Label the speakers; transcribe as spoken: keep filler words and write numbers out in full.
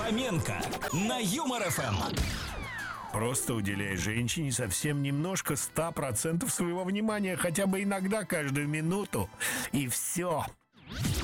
Speaker 1: Фоменко на Юмор эф эм.
Speaker 2: Просто уделяй женщине совсем немножко, ста процентов своего внимания, хотя бы иногда, каждую минуту. И все.